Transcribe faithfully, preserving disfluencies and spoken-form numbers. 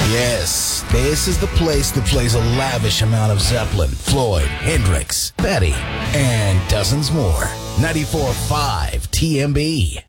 Yes, this is the place that plays a lavish amount of Zeppelin, Floyd, Hendrix, Betty, and dozens more. ninety-four point five T M B.